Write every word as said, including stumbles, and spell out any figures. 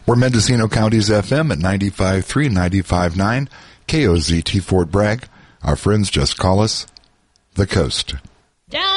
We're Mendocino County's F M at ninety-five point three, ninety-five point nine, K O Z T Fort Bragg. Our friends just call us The Coast. Down